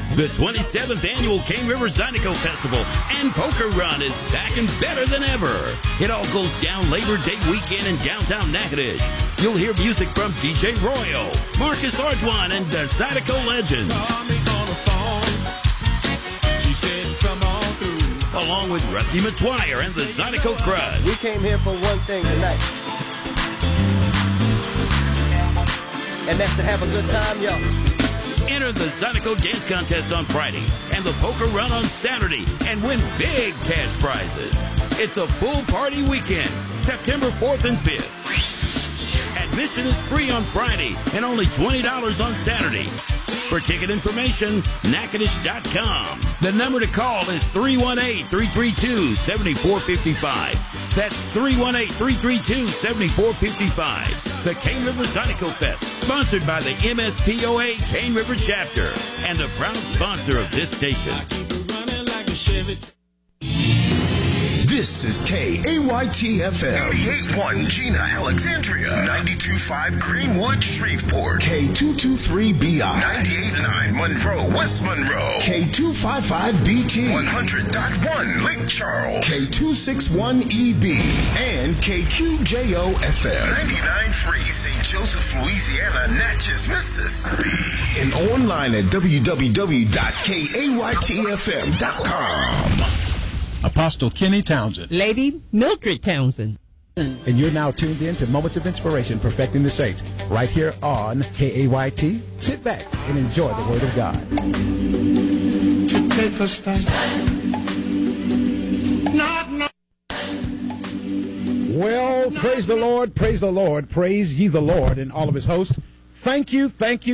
The 27th annual Cane River Zydeco Festival and Poker Run is back and better than ever. It all goes down Labor Day weekend in downtown Natchitoches. You'll hear music from DJ Royal, Marcus Arduin, and the Zydeco Legends. Along with Rusty Matwire and the Zydeco Crush. We came here for one thing tonight, and that's to have a good time, y'all. Enter the Zydeco Dance Contest on Friday and the Poker Run on Saturday and win big cash prizes. It's a full party weekend, September 4th and 5th. Admission is free on Friday and only $20 on Saturday. For ticket information, Natchitoches.com. The number to call is 318-332-7455. That's 318-332-7455. The Cane River Zydeco Fest, sponsored by the MSPOA Cane River Chapter, and a proud sponsor of this station. This is KAYT-FM. 88.1 Gina, Alexandria. 92.5 Greenwood, Shreveport. K223BI. 98.9 Monroe, West Monroe. K255BT. 100.1 Lake Charles. K261EB. And KQJO-FM. 99.3 St. Joseph, Louisiana, Natchez, Mississippi. And online at www.kaytfm.com. Apostle Kenny Townsend. Lady Mildred Townsend. And you're now tuned in to Moments of Inspiration, Perfecting the Saints, right here on KAYT. Sit back and enjoy the Word of God. To take us back. Well, praise the Lord, praise ye the Lord and all of his hosts. Thank you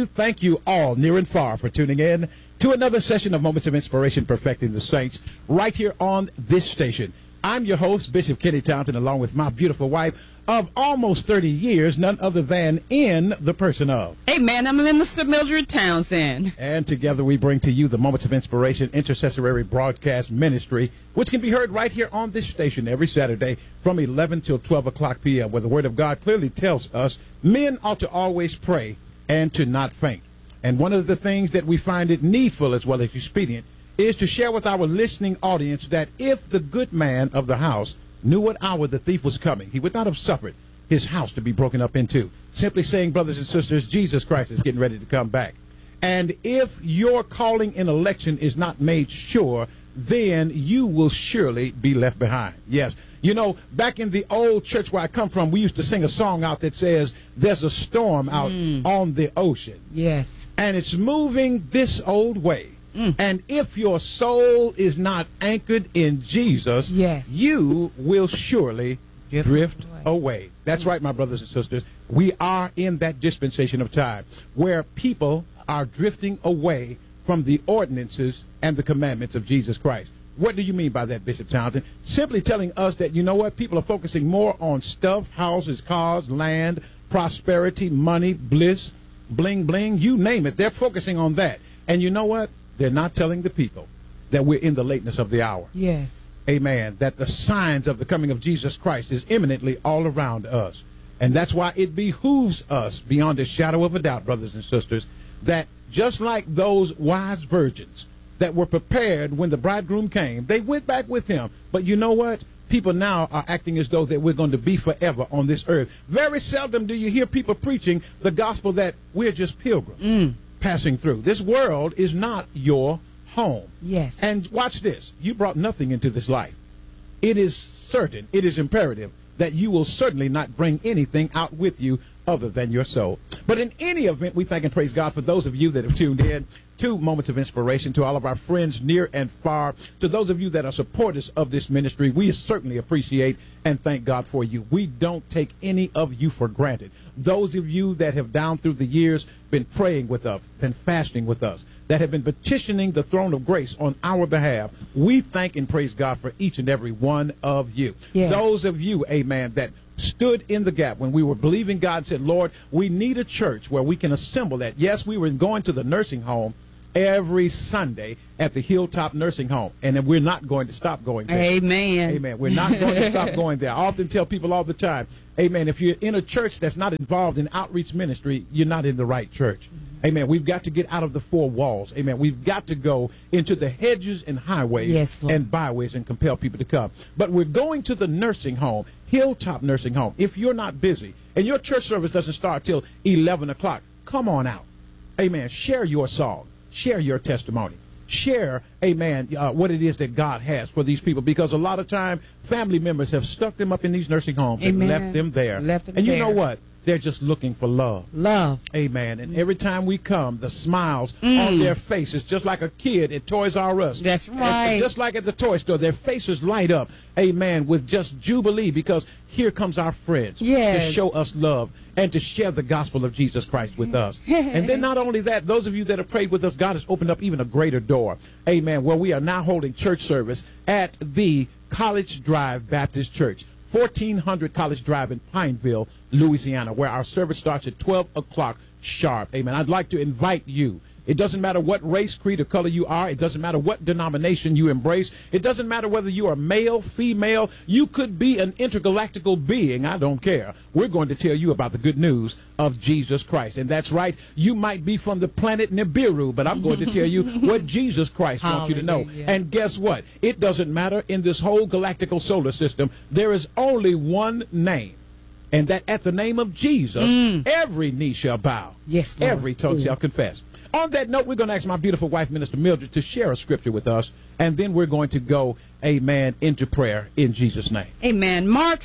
all, near and far, for tuning in to another session of Moments of Inspiration, Perfecting the Saints, right here on this station. I'm your host, Bishop Kenny Townsend, along with my beautiful wife of almost 30 years, none other than in the person of. Hey, man, I'm Minister Mildred Townsend. And together we bring to you the Moments of Inspiration Intercessory Broadcast Ministry, which can be heard right here on this station every Saturday from 11 till 12 o'clock p.m., where the Word of God clearly tells us men ought to always pray and to not faint. And one of the things that we find it needful as well as expedient is to share with our listening audience that if the good man of the house knew what hour the thief was coming, he would not have suffered his house to be broken up into. Simply saying, brothers and sisters, Jesus Christ is getting ready to come back. And if your calling in election is not made sure, then you will surely be left behind. Yes. You know, back in the old church where I come from, we used to sing a song out that says, there's a storm out on the ocean. Yes. And it's moving this old way. And if your soul is not anchored in Jesus, yes, you will surely drift away. That's right, my brothers and sisters. We are in that dispensation of time where people are drifting away from the ordinances and the commandments of Jesus Christ. What do you mean by that, Bishop Townsend? Simply telling us that, you know what, people are focusing more on stuff, houses, cars, land, prosperity, money, bliss, bling, bling, you name it. They're focusing on that. And you know what? They're not telling the people that we're in the lateness of the hour. Yes. Amen. That the signs of the coming of Jesus Christ is imminently all around us. And that's why it behooves us, beyond a shadow of a doubt, brothers and sisters, that just like those wise virgins that were prepared when the bridegroom came, they went back with him. But you know what? People now are acting as though that we're going to be forever on this earth. Very seldom do you hear people preaching the gospel that we're just pilgrims passing through. This world is not your home. Yes. And watch this. You brought nothing into this life. It is certain, it is imperative that you will certainly not bring anything out with you other than your soul. But in any event, we thank and praise God for those of you that have tuned in to Moments of Inspiration, to all of our friends near and far, to those of you that are supporters of this ministry. We certainly appreciate and thank God for you. We don't take any of you for granted. Those of you that have down through the years been praying with us, been fasting with us, that have been petitioning the throne of grace on our behalf, we thank and praise God for each and every one of you. Yes. Those of you, amen, that stood in the gap when we were believing God, said, Lord, we need a church where we can assemble that. Yes, we were going to the nursing home every Sunday at the Hilltop Nursing Home. And we're not going to stop going there. Amen. Amen. We're not going to stop going there. I often tell people all the time, amen, if you're in a church that's not involved in outreach ministry, you're not in the right church. Amen. We've got to get out of the four walls. Amen. We've got to go into the hedges and highways Yes, Lord. and byways and compel people to come. But we're going to the nursing home, Hilltop Nursing Home. If you're not busy and your church service doesn't start till 11 o'clock, come on out. Amen. Share your song. Share your testimony. Share, amen, what it is that God has for these people. Because a lot of time, family members have stuck them up in these nursing homes Amen. and left them there. Left them and you there. know what? They're just looking for love. Love. Amen. And every time we come, the smiles on their faces, just like a kid at Toys R Us. That's And right. just like at the toy store, their faces light up, amen, with just jubilee, because here comes our friends Yes. to show us love and to share the gospel of Jesus Christ with us. And then not only that, those of you that have prayed with us, God has opened up even a greater door, amen, where we are now holding church service at the College Drive Baptist Church. 1400 College Drive in Pineville, Louisiana, where our service starts at 12 o'clock sharp. Amen. I'd like to invite you. It doesn't matter what race, creed, or color you are. It doesn't matter what denomination you embrace. It doesn't matter whether you are male, female. You could be an intergalactical being. I don't care. We're going to tell you about the good news of Jesus Christ. And that's right. You might be from the planet Nibiru, but I'm going to tell you what Jesus Christ wants you to know. Hallelujah. And guess what? It doesn't matter. In this whole galactical solar system, there is only one name. And that at the name of Jesus, every knee shall bow. Yes, Lord. Every tongue shall confess. On that note, we're going to ask my beautiful wife, Minister Mildred, to share a scripture with us, and then we're going to go, amen, into prayer in Jesus' name. Amen. Mark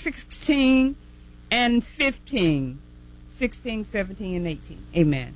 16 and 15. 16, 17, and 18. Amen.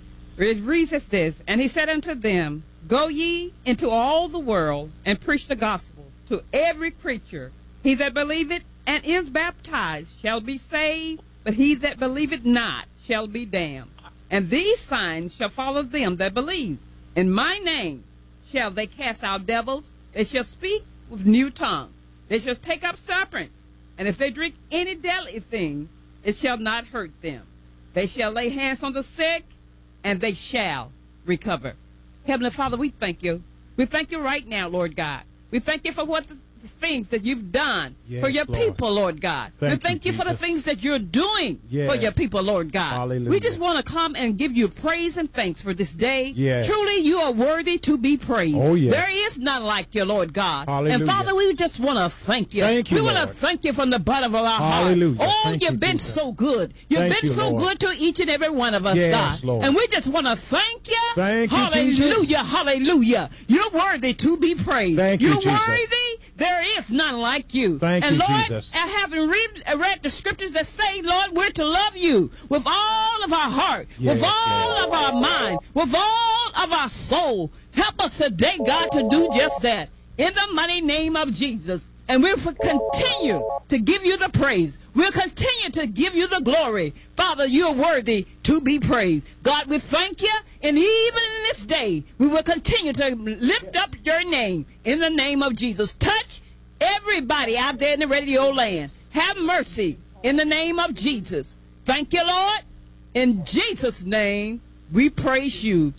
It reads as this, and he said unto them, Go ye into all the world, and preach the gospel to every creature. He that believeth and is baptized shall be saved, but he that believeth not shall be damned. And these signs shall follow them that believe. In my name shall they cast out devils. They shall speak with new tongues. They shall take up serpents. And if they drink any deadly thing, it shall not hurt them. They shall lay hands on the sick, and they shall recover. Heavenly Father, we thank you. We thank you right now, Lord God. We thank you for what the things that you've done Yes, for your Lord. people, Lord God. We thank you for the Jesus. things that you're doing Yes. for your people, Lord God. Hallelujah. We just want to come and give you praise and thanks for this day. Yes. Truly, you are worthy to be praised. Oh, yes. There is none like you, Lord God. Hallelujah. And Father, we just want to thank you. Thank you, we want to Lord. thank you from the bottom of our Hallelujah. heart. Oh, Thank you've you, been Jesus. so good. You've Thank been you, so Lord. good to each and every one of us, Yes, God. Lord. And we just want to thank you. Thank you, Hallelujah. Jesus. Hallelujah. You're worthy to be praised. Thank you, You're Jesus. worthy. There is none like you. Thank and you, Lord, Jesus. I haven't read the scriptures that say, Lord, we're to love you with all of our heart, with Yes, all yes. of our mind, with all of our soul. Help us today, God, to do just that. In the mighty name of Jesus. And we'll continue to give you the praise. We'll continue to give you the glory. Father, you're worthy to be praised. God, we thank you. And even in this day, we will continue to lift up your name in the name of Jesus. Touch everybody out there in the radio land. Have mercy in the name of Jesus. Thank you, Lord. In Jesus' name, we praise you.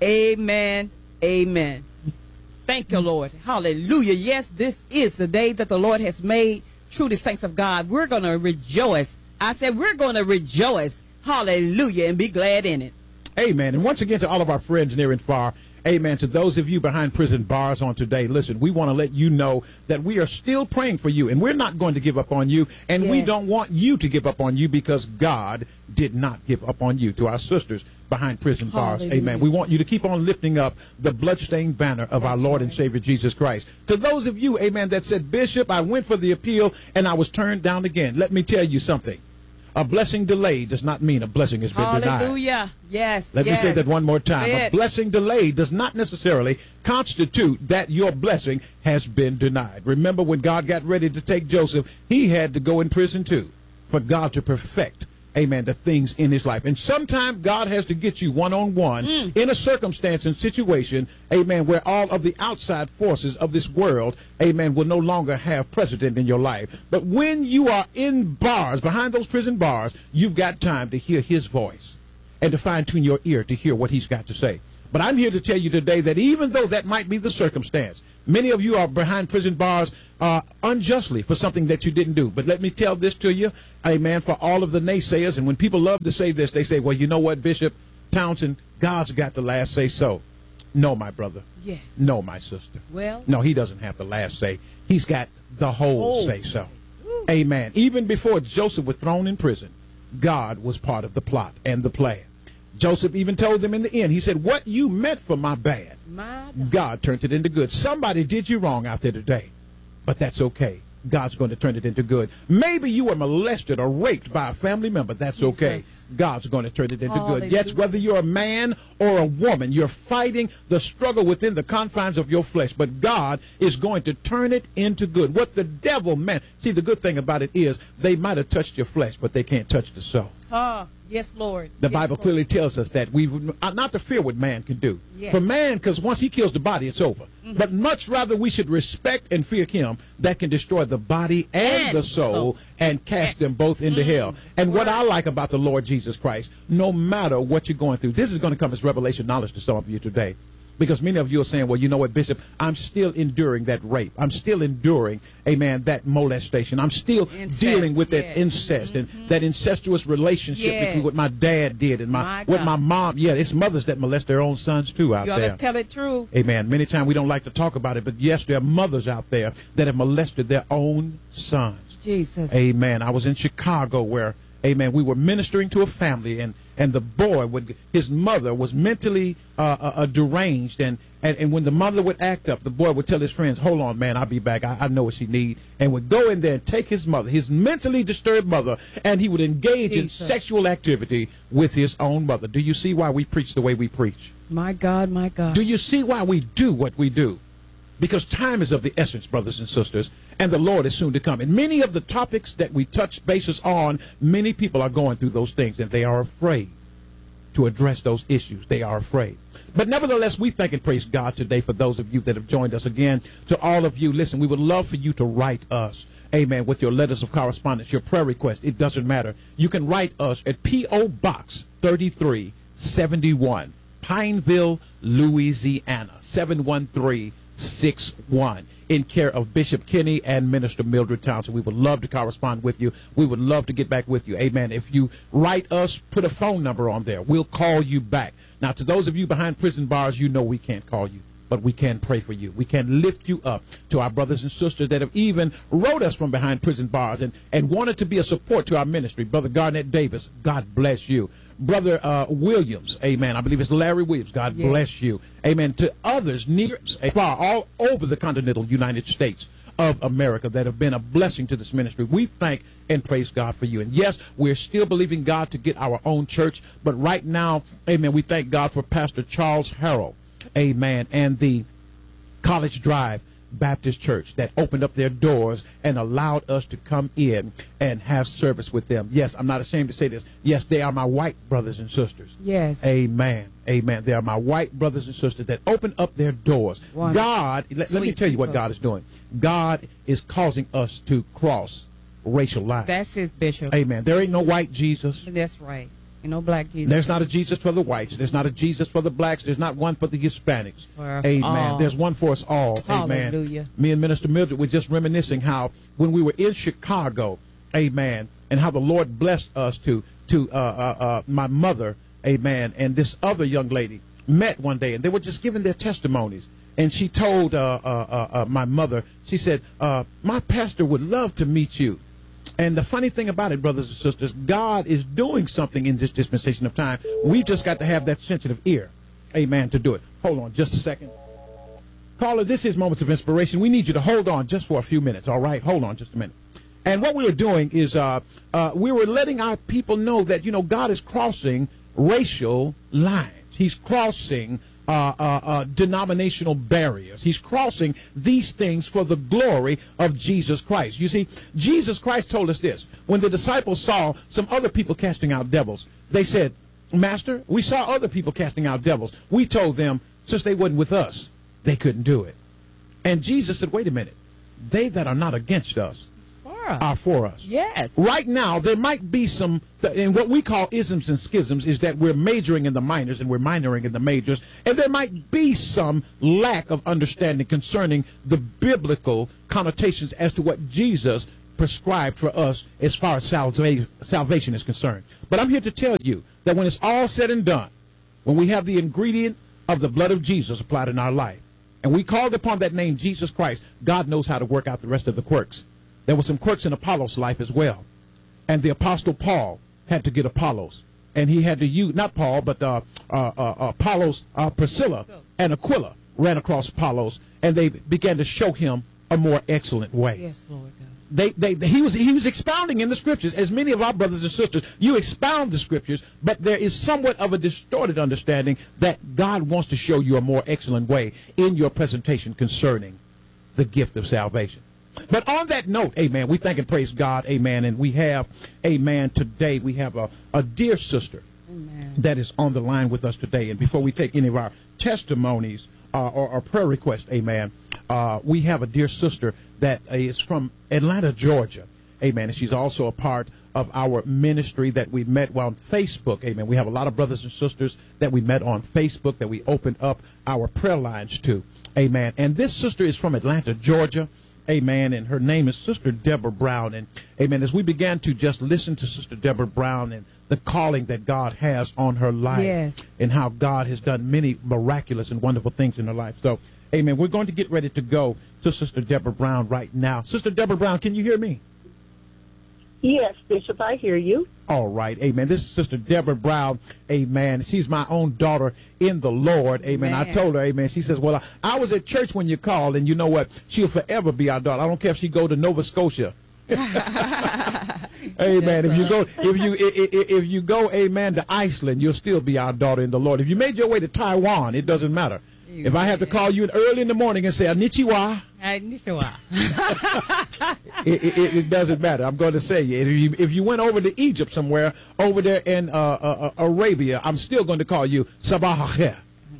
Amen. Amen. Thank you, Lord. Hallelujah. Yes, this is the day that the Lord has made. Truly, saints of God, we're going to rejoice. I said we're going to rejoice. Hallelujah. And be glad in it. Amen. And once again, to all of our friends near and far, amen. To those of you behind prison bars on today, listen, we want to let you know that we are still praying for you, and we're not going to give up on you, and we Yes. don't want you to give up on you, because God did not give up on you. To our sisters behind prison bars, Hallelujah. amen. We want you to keep on lifting up the bloodstained banner of our Lord and Savior Jesus Christ. To those of you, amen, that said, Bishop, I went for the appeal and I was turned down again. Let me tell you something. A blessing delayed does not mean a blessing has been denied. Hallelujah. Yes. Let me say that one more time. That's A it. blessing delayed does not necessarily constitute that your blessing has been denied. Remember, when God got ready to take Joseph, he had to go in prison too, for God to perfect, amen, the things in his life. And sometimes God has to get you one-on-one in a circumstance and situation, amen, where all of the outside forces of this world, amen, will no longer have precedent in your life. But when you are in bars, behind those prison bars, you've got time to hear his voice and to fine-tune your ear to hear what he's got to say. But I'm here to tell you today that even though that might be the circumstance, many of you are behind prison bars unjustly for something that you didn't do. But let me tell this to you, amen, for all of the naysayers. And when people love to say this, they say, well, you know what, Bishop Townsend, God's got the last say so. No, my brother. Yes. No, my sister. Well. No, he doesn't have the last say. He's got the whole say so. Amen. Even before Joseph was thrown in prison, God was part of the plot and the plan. Joseph even told them in the end, he said, what you meant for my bad, God turned it into good. Somebody did you wrong out there today, but that's okay. God's going to turn it into good. Maybe you were molested or raped by a family member. That's okay. God's going to turn it into good. Yes, whether you're a man or a woman, you're fighting the struggle within the confines of your flesh, but God is going to turn it into good. What the devil meant. See, the good thing about it is they might have touched your flesh, but they can't touch the soul. Yes, Lord. The Bible clearly tells us that we've not to fear what man can do. Yes. For man, because once he kills the body, it's over. Mm-hmm. But much rather we should respect and fear him that can destroy the body and the soul and cast them both into hell. And what I like about the Lord Jesus Christ, no matter what you're going through, this is going to come as revelation knowledge to some of you today. Because many of you are saying, well, you know what, Bishop, I'm still enduring that rape. I'm still enduring, amen, that molestation. I'm still dealing with that incest and that incestuous relationship with my dad did and with my mom. Yeah, it's mothers that molest their own sons, too, out there. You ought to tell it true. Amen. Many times we don't like to talk about it, but yes, there are mothers out there that have molested their own sons. Jesus. Amen. I was in Chicago where, amen, we were ministering to a family, and the boy his mother was mentally deranged, and when the mother would act up, the boy would tell his friends, hold on, man, I'll be back, I know what she needs, and would go in there and take his mother, his mentally disturbed mother, and he would engage in sexual activity with his own mother. Do you see why we preach the way we preach? My God, my God. Do you see why we do what we do? Because time is of the essence, brothers and sisters, and the Lord is soon to come. And many of the topics that we touch bases on, many people are going through those things, and they are afraid to address those issues. They are afraid. But nevertheless, we thank and praise God today for those of you that have joined us again. To all of you, listen, we would love for you to write us, amen, with your letters of correspondence, your prayer request. It doesn't matter. You can write us at P.O. Box 3371, Pineville, Louisiana, 71361, in care of Bishop Kenny and Minister Mildred Townsend. We would love to correspond with you. We would love to get back with you. Amen. If you write us, put a phone number on there. We'll call you back. Now, to those of you behind prison bars, you know we can't call you, but we can pray for you. We can lift you up. To our brothers and sisters that have even wrote us from behind prison bars and wanted to be a support to our ministry. Brother Garnett Davis, God bless you. Brother Williams, amen. I believe it's Larry Williams. God bless you. Amen. To others near far, all over the continental United States of America that have been a blessing to this ministry. We thank and praise God for you. And yes, we're still believing God to get our own church. But right now, amen, we thank God for Pastor Charles Harrell, amen, and the College Drive Baptist Church that opened up their doors and allowed us to come in and have service with them. Yes, I'm not ashamed to say this. Yes, they are my white brothers and sisters. Yes. Amen. Amen. They are my white brothers and sisters that open up their doors. Wonderful. God, let me tell you what God is doing. God is causing us to cross racial lines. That's it, Bishop. Amen. There ain't no white Jesus. That's right. No black Jesus. There's not a Jesus for the whites. There's not a Jesus for the blacks. There's not one for the Hispanics. Amen. All. There's one for us all. Hallelujah. Amen. Me and Minister Mildred were just reminiscing how when we were in Chicago, amen, and how the Lord blessed us to my mother, amen, and this other young lady met one day, and they were just giving their testimonies. And she told my mother, she said, my pastor would love to meet you. And the funny thing about it, brothers and sisters, God is doing something in this dispensation of time. We've just got to have that sensitive ear, amen, to do it. Hold on just a second. Caller, this is Moments of Inspiration. We need you to hold on just for a few minutes, all right? Hold on just a minute. And what we were doing is we were letting our people know that, you know, God is crossing racial lines. He's crossing denominational barriers. He's crossing these things for the glory of Jesus Christ. You see, Jesus Christ told us this. When the disciples saw some other people casting out devils, they said, Master, we saw other people casting out devils. We told them, since they wasn't with us, they couldn't do it. And Jesus said, wait a minute. They that are not against us us. are for us. Yes. Right now, there might be some, and what we call isms and schisms is that we're majoring in the minors and we're minoring in the majors, and there might be some lack of understanding concerning the biblical connotations as to what Jesus prescribed for us as far as salvation is concerned. But I'm here to tell you that when it's all said and done, when we have the ingredient of the blood of Jesus applied in our life, and we called upon that name, Jesus Christ, God knows how to work out the rest of the quirks. There were some quirks in Apollos' life as well. And the Apostle Paul had to get Apollos. And he had to use, not Paul, but Apollos, Priscilla and Aquila ran across Apollos, and they began to show him a more excellent way. Yes, Lord God. He was expounding in the scriptures, as many of our brothers and sisters. You expound the scriptures, but there is somewhat of a distorted understanding that God wants to show you a more excellent way in your presentation concerning the gift of salvation. But on that note, amen, we thank and praise God, amen, and we have, amen, today we have a dear sister that is on the line with us today. And before we take any of our testimonies or prayer requests, amen, we have a dear sister that is from Atlanta, Georgia, amen, and she's also a part of our ministry that we met on Facebook, amen. We have a lot of brothers and sisters that we met on Facebook that we opened up our prayer lines to, amen. And this sister is from Atlanta, Georgia, amen, and her name is Sister Deborah Brown. And, amen, as we began to just listen to Sister Deborah Brown and the calling that God has on her life, yes, and how God has done many miraculous and wonderful things in her life. So, amen, we're going to get ready to go to Sister Deborah Brown right now. Sister Deborah Brown, can you hear me? Yes, Bishop, I hear you. All right, amen. This is Sister Deborah Brown, amen. She's my own daughter in the Lord, amen. Man. I told her, amen. She says, well, I was at church when you called, and you know what? She'll forever be our daughter. I don't care if she go to Nova Scotia. Amen. If you go, amen, to Iceland, you'll still be our daughter in the Lord. If you made your way to Taiwan, it doesn't matter. If I have to call you early in the morning and say, Konnichiwa, it doesn't matter. I'm going to say, if you went over to Egypt somewhere, over there in Arabia, I'm still going to call you Sabah al-Khair.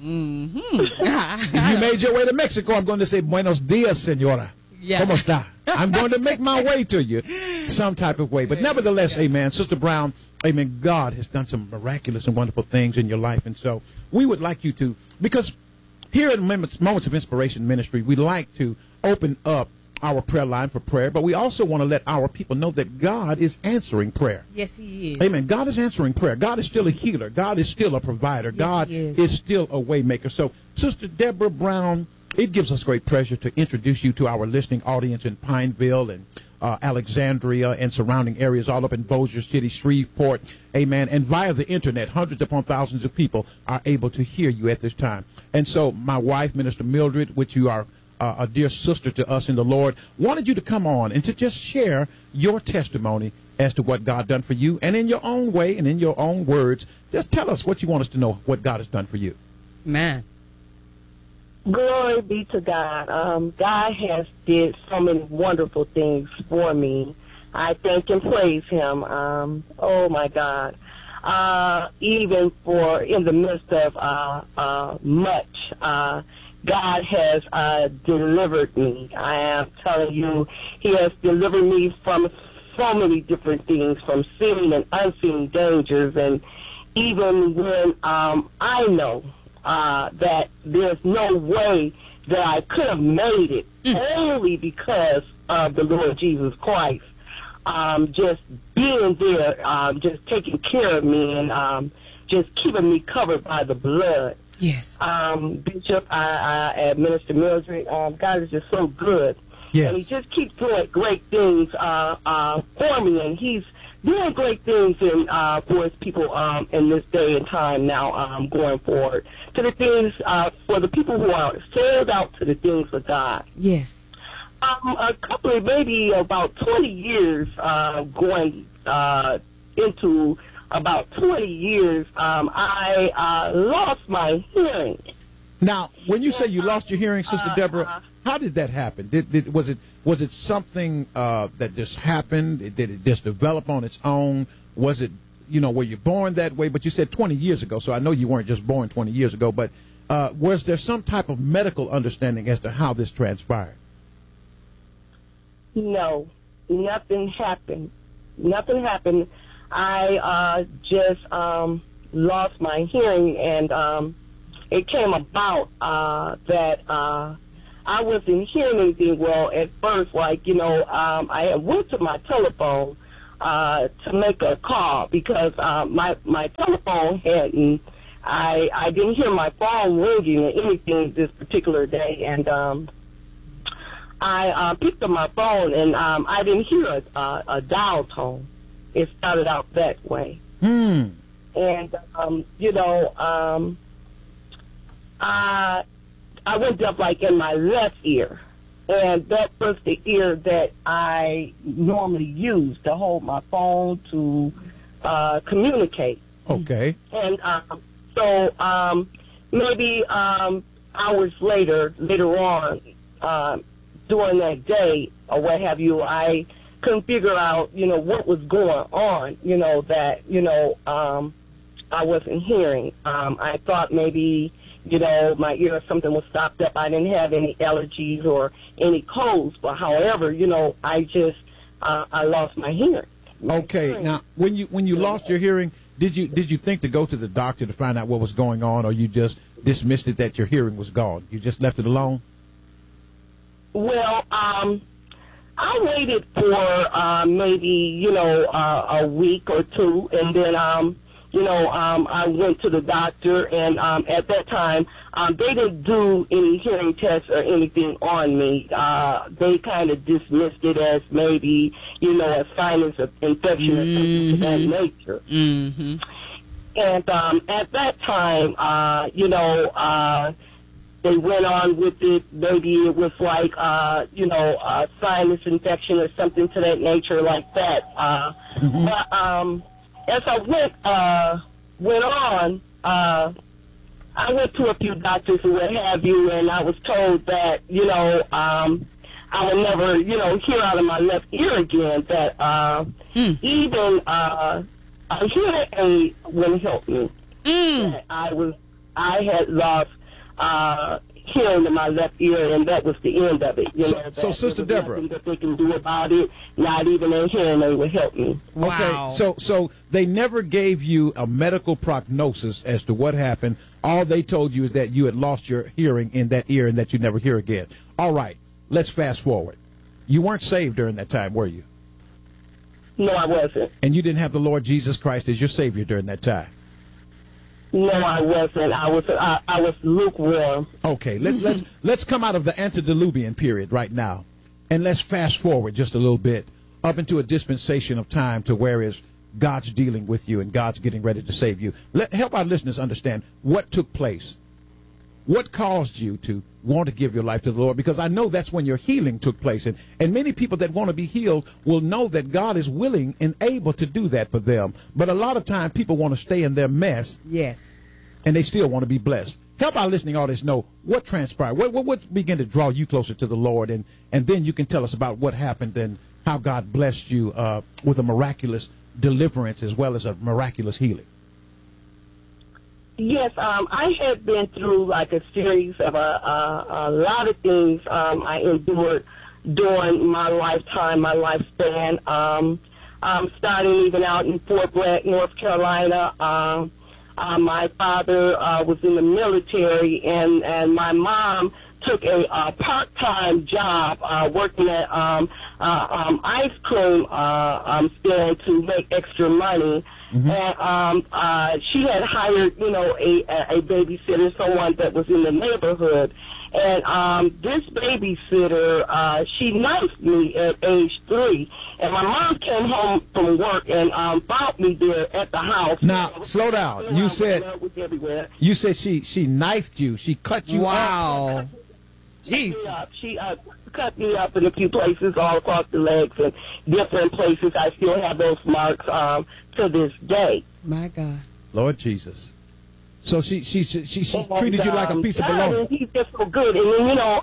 If you made your way to Mexico, I'm going to say, Buenos dias, señora. ¿Cómo está? I'm going to make my way to you some type of way. But nevertheless, amen, Sister Brown, amen, God has done some miraculous and wonderful things in your life. And so we would like you to, because here at Moments of Inspiration Ministry, we like to open up our prayer line for prayer, but we also want to let our people know that God is answering prayer. Yes, He is. Amen. God is answering prayer. God is still a healer. God is still a provider. Yes, God is still a way maker. So, Sister Deborah Brown, it gives us great pleasure to introduce you to our listening audience in Pineville and Alexandria and surrounding areas all up in Bossier City, Shreveport, amen. And via the internet, hundreds upon thousands of people are able to hear you at this time. And so my wife, Minister Mildred, which you are a dear sister to us in the Lord, wanted you to come on and to just share your testimony as to what God done for you. And in your own way and in your own words, just tell us what you want us to know, what God has done for you. Man. Glory be to God. God has did so many wonderful things for me. I thank and praise Him. Oh my God. Even for in the midst of much, God has delivered me. I am telling you, He has delivered me from so many different things, from seen and unseen dangers, and even when I know that there's no way that I could have made it, only because of the Lord Jesus Christ, just being there, just taking care of me, and just keeping me covered by the blood. Yes. Bishop, Minister Mildred, God is just so good. Yes. And He just keeps doing great things for me, and He's doing great things for His people in this day and time now, going forward to the things for the people who are sold out to the things of God. Yes. A couple of maybe about 20 years, going into about 20 years, I lost my hearing. Now, when you say you lost your hearing, Sister Deborah, how did that happen? Was it something that just happened? Did it just develop on its own? Was it, were you born that way? But you said 20 years ago, so I know you weren't just born 20 years ago. But was there some type of medical understanding as to how this transpired? No. nothing happened. Nothing happened. I just lost my hearing, and it came about that I wasn't hearing anything well at first. Like, you know, I went to my telephone to make a call because my telephone hadn't. I didn't hear my phone ringing or anything this particular day, and I picked up my phone, and I didn't hear a dial tone. It started out that way. And, you know, I went up like in my left ear, and that was the ear that I normally use to hold my phone to communicate. Okay. And so maybe hours later on, during that day or what have you, I couldn't figure out, you know, what was going on, you know, that, you know, I wasn't hearing. I thought maybe, you know, my ear or something was stopped up. I didn't have any allergies or any colds, but however, you know, I just I lost my hearing. Okay. Now, when you lost your hearing, did you think to go to the doctor to find out what was going on, or you just dismissed it that your hearing was gone? You just left it alone? Well, I waited for maybe, you know, a week or two, and then you know, I went to the doctor, and at that time, they didn't do any hearing tests or anything on me. They kind of dismissed it as maybe, you know, a sinus infection or something of that nature. Mm-hmm. And at that time, you know, they went on with it. Maybe it was like, you know, a sinus infection or something to that nature like that. But as I went on, I went to a few doctors and what have you, and I was told that, you know, I would never, you know, hear out of my left ear again, that even a hearing aid wouldn't help me. That I had lost hearing in my left ear, and that was the end of it. You know, so Sister Deborah, nothing that they can do about it. Not even a hearing aid would help me. Wow. Okay, so they never gave you a medical prognosis as to what happened. All they told you is that you had lost your hearing in that ear and that you never hear again. All right, let's fast forward. You weren't saved during that time, were you? No, I wasn't. And you didn't have the Lord Jesus Christ as your Savior during that time? No, I wasn't. I was lukewarm. Okay, let's come out of the antediluvian period right now, and let's fast forward just a little bit up into a dispensation of time to where is God's dealing with you and God's getting ready to save you. Help our listeners understand what took place. What caused you to want to give your life to the Lord? Because I know that's when your healing took place. And many people that want to be healed will know that God is willing and able to do that for them. But a lot of time people want to stay in their mess. Yes. And they still want to be blessed. Help our listening audience know what transpired. What began to draw you closer to the Lord? And then you can tell us about what happened and how God blessed you with a miraculous deliverance as well as a miraculous healing. Yes, I had been through like a series of a lot of things I endured during my lifetime, my lifespan. Starting even out in Fort Bragg, North Carolina. My father was in the military, and my mom took a part-time job working at ice cream stand to make extra money. And she had hired, you know, a babysitter, someone that was in the neighborhood. And this babysitter, she knifed me at age 3. And my mom came home from work and found me there at the house. Now, slow down. You said she knifed you. She cut you up. Wow. Jesus. She cut me up in a few places all across the legs and different places. I still have those marks to this day. My God. Lord Jesus. So she treated you like a piece of bologna. He's just so good. And then, you know,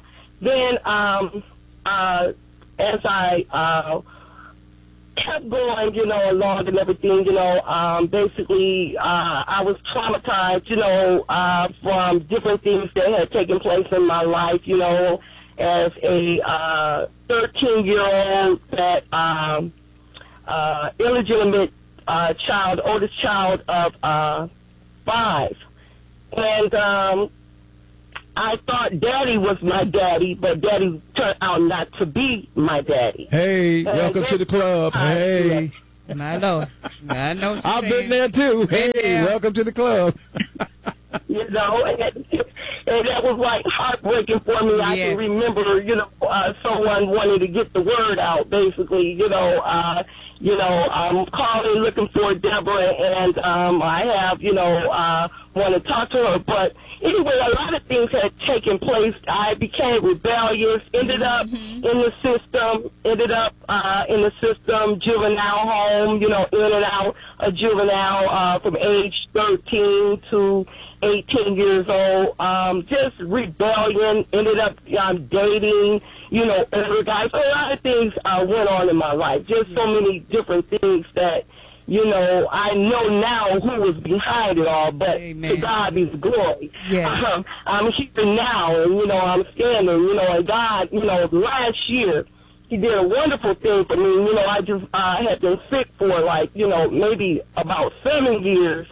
as I kept going, you know, along and everything, you know, basically I was traumatized, you know, from different things that had taken place in my life, you know, as a 13-year-old that illegitimate child, oldest child of 5. And I thought Daddy was my daddy, but Daddy turned out not to be my daddy. Hey, welcome to the club. Hey. My Lord. I know what you're I've saying. been there too. Hey, Yeah. welcome to the club. You know, and that was like heartbreaking for me. I Yes. can remember, someone wanting to get the word out, basically, I'm calling looking for Deborah, and I have, want to talk to her. But anyway, a lot of things had taken place. I became rebellious, ended up in the system, juvenile home, in and out of juvenile from age 13 to 18 years old. Just rebellion, ended up dating, other guys. A lot of things went on in my life. Just so many different things that, I know now who was behind it all, but Amen. to God be the glory. Yes. I'm here now, and, I'm standing, and God, last year, He did a wonderful thing for me. I just had been sick for, maybe about 7 years,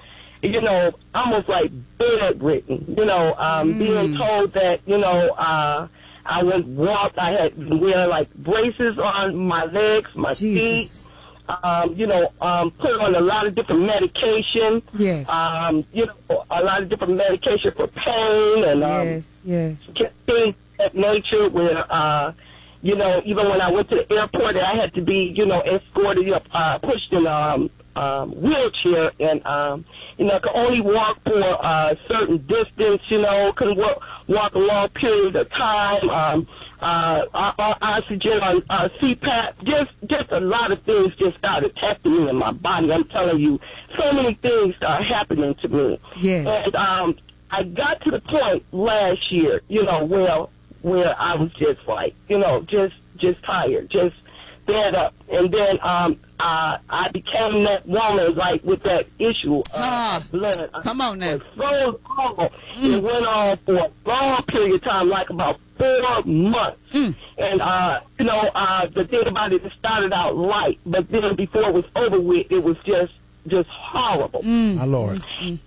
almost like bedridden, being told that, I would walk, I had to wear like braces on my legs, my Jesus. feet, put on a lot of different medication. Yes. A lot of different medication for pain and yes. things of that nature where, even when I went to the airport, I had to be, escorted up, pushed in a wheelchair and, could only walk for a certain distance, couldn't walk a long period of time, oxygen on CPAP, just a lot of things just started testing me in my body. I'm telling you, so many things are happening to me. Yes. And I got to the point last year, where I was just like, just tired, just fed up. And then I became that woman, like, with that issue of blood. Come on now. So long. It went on for a long period of time, like about 4 months. And, the thing about it started out light, but then before it was over with, it was just horrible. My Lord.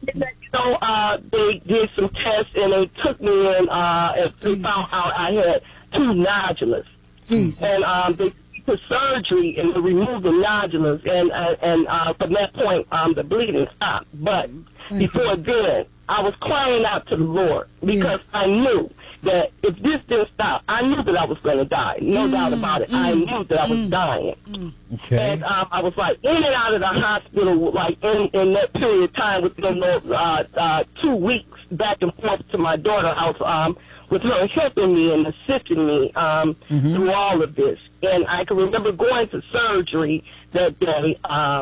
They did some tests, and they took me in, and they found out I had 2 nodules. Jesus. And they did surgery and they removed the nodules, and from that point, the bleeding stopped. But before then, I was crying out to the Lord because I knew that if this didn't stop, I knew that I was going to die. No doubt about it. I knew that I was dying. Okay. And I was like in and out of the hospital, like in that period of time within those 2 weeks, back and forth to my daughter's house, with her helping me and assisting me through all of this. And I can remember going to surgery that day.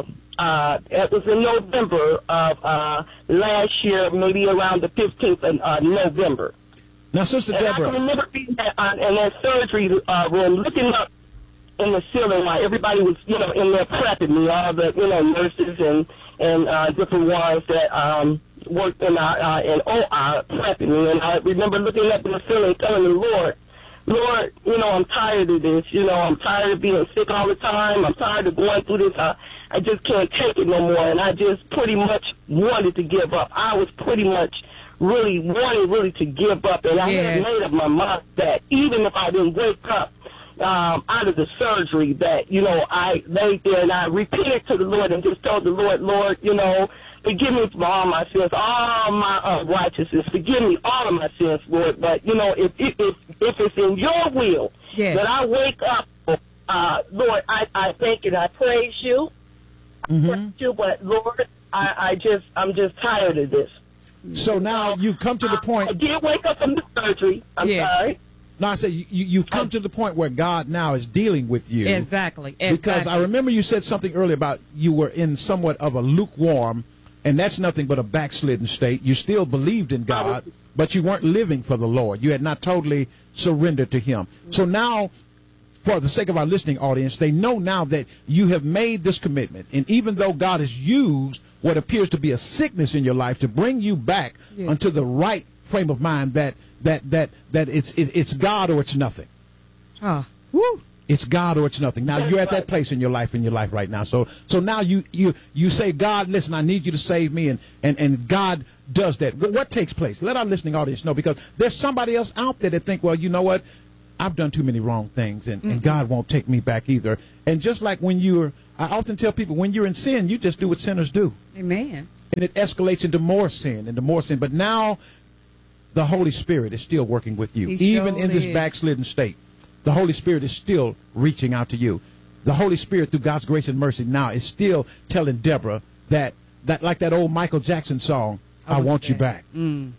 It was in November of last year, maybe around the 15th of November. Now, Sister And Deborah. I can remember being in that surgery room, looking up in the ceiling while everybody was, in there prepping me, all the, nurses and different ones that worked in OR prepping me. And I remember looking up in the ceiling, telling the Lord, I'm tired of this. I'm tired of being sick all the time. I'm tired of going through this. I just can't take it no more. And I just pretty much wanted to give up. I was pretty much really to give up. And I had made up my mind that even if I didn't wake up out of the surgery, that, I laid there and I repented to the Lord and just told the Lord, forgive me for all my sins, all my unrighteousness. Forgive me all of my sins, Lord. But, if it's in your will that I wake up, Lord, I thank and I praise you. I praise you, but, Lord, I'm just tired of this. So now you come to the point. I did wake up from the surgery. I'm sorry. No, I say you've come to the point where God now is dealing with you. Exactly. Because I remember you said something earlier about you were in somewhat of a lukewarm, and that's nothing but a backslidden state. You still believed in God, but you weren't living for the Lord. You had not totally surrendered to Him. So now, for the sake of our listening audience, they know now that you have made this commitment. And even though God has used what appears to be a sickness in your life to bring you back unto the right frame of mind that it's God or it's nothing. Woo. It's God or it's nothing. Now you're at that place in your life right now. So now you say, God, listen, I need you to save me, and God does that. What takes place? Let our listening audience know, because there's somebody else out there that think, well, you know what? I've done too many wrong things, and God won't take me back either. And just like I often tell people, when you're in sin, you just do what sinners do. Amen. And it escalates into more sin, But now the Holy Spirit is still working with you, even in this backslidden state. The Holy Spirit is still reaching out to you. The Holy Spirit, through God's grace and mercy now, is still telling Deborah that like that old Michael Jackson song, I want you back. When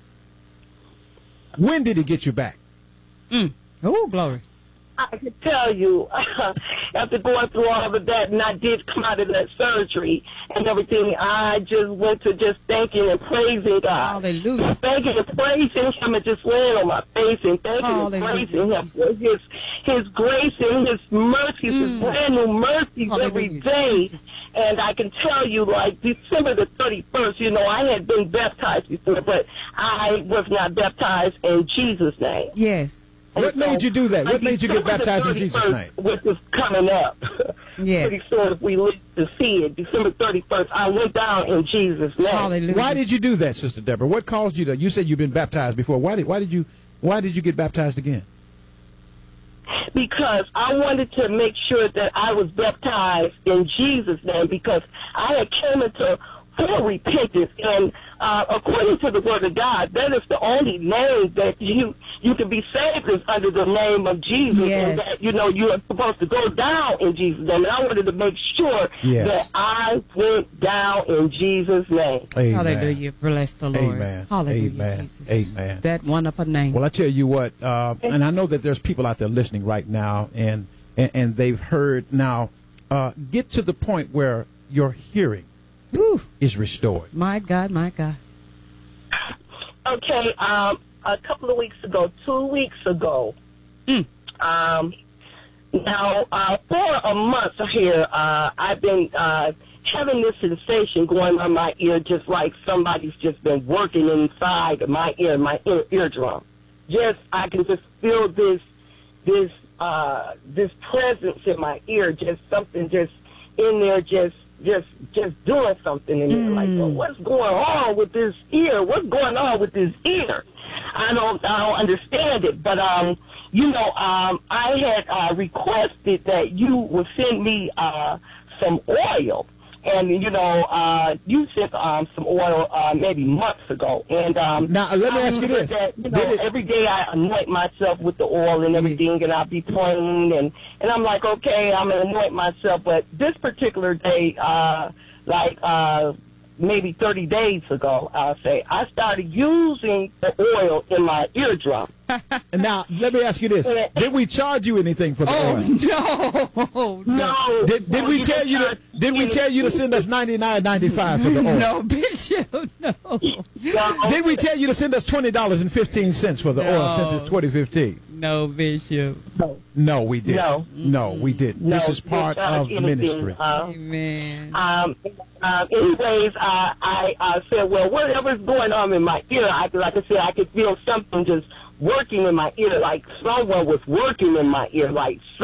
did he get you back? Oh, glory. I can tell you, after going through all of that, and I did come out of that surgery and everything, I just went to just thanking and praising God. Hallelujah. Thanking and praising Him, and just laying on my face and thanking and praising Him for His grace and His mercies, His brand new mercies every day. And I can tell you, like December the 31st, I had been baptized before, but I was not baptized in Jesus' name. Yes. What made you do that? What made you get baptized in Jesus' name? Which is coming up. Yes. Pretty soon, if we live to see it, December 31st, I went down in Jesus' name. Hallelujah. Why did you do that, Sister Deborah? What caused you to? You said you've been baptized before. Why did you get baptized again? Because I wanted to make sure that I was baptized in Jesus' name, because I had came into full repentance, and according to the Word of God, that is the only name that you can be saved is under the name of Jesus. Yes. And that, you are supposed to go down in Jesus' name. And I wanted to make sure that I went down in Jesus' name. Amen. Hallelujah. Bless the Lord. Amen. Hallelujah. Amen. Jesus. Amen. That wonderful name. Well, I tell you what, and I know that there's people out there listening right now, and they've heard now. Get to the point where your hearing is restored. My God, my God. Okay, a couple of weeks ago, 2 weeks ago, now for a month here, I've been having this sensation going on my ear, just like somebody's just been working inside of my ear, my eardrum. I can just feel this presence in my ear, just something just in there, just doing something in there. Like, well, what's going on with this ear? What's going on with this ear? I don't understand it. But I had requested that you would send me some oil. And, you sent some oil maybe months ago. And now, let me ask you this. That, every day I anoint myself with the oil and everything, and I'll be praying. And I'm like, okay, I'm going to anoint myself. But this particular day, maybe 30 days ago, I'll say, I started using the oil in my eardrum. And now, let me ask you this. Did we charge you anything for the oil? No. Did we tell you to send us $99.95 for the oil? No, Bishop, no. Did we tell you to send us $20.15 for the oil since it's 2015? No, Bishop. No, we didn't. No, we didn't. This is part of ministry. Amen. Anyways, I said, well, whatever's going on in my ear, like I said, I could feel something just working in my ear, like someone was working in my ear,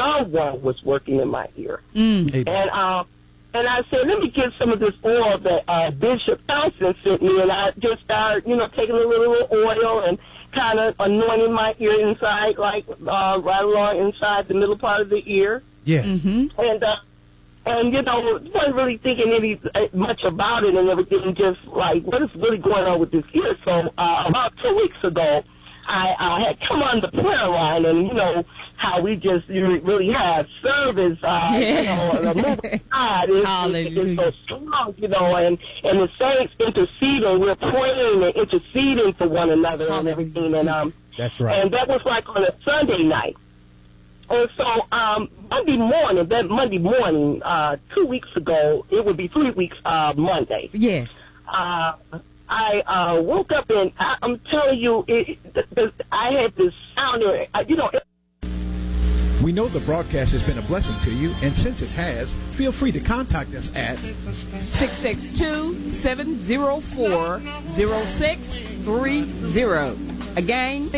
And I said, let me get some of this oil that Bishop Thompson sent me, and I just started, taking a little oil and kind of anointing my ear inside, like right along inside the middle part of the ear. Yeah. Mm-hmm. And wasn't really thinking much about it and everything, just like, what is really going on with this ear? So about 2 weeks ago, I had come on the prayer line, and how we just really have service. The move of God is so strong, and the saints interceding. We're praying and interceding for one another and everything. And that's right. And that was like on a Sunday night. And so Monday morning, 2 weeks ago, it would be 3 weeks Monday. Yes. I woke up and I'm telling you, I had this sound, We know the broadcast has been a blessing to you, and since it has, feel free to contact us at 662-704-0630. Again,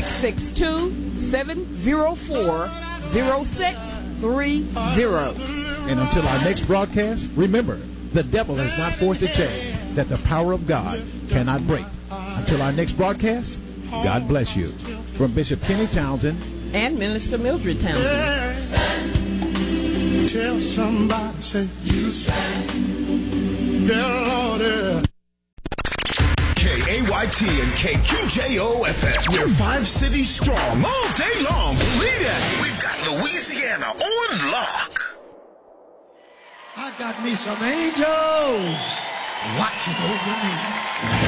662-704-0630. And until our next broadcast, remember, the devil has not forced a chain that the power of God cannot break. Until our next broadcast, God bless you. From Bishop Kenny Townsend and Minister Mildred Townsend. Tell somebody, say, you stand. There, Lord. KAYT and KQJO-FM. We're 5 cities strong all day long. Believe that. We've got Louisiana on lock. I got me some angels watching over me.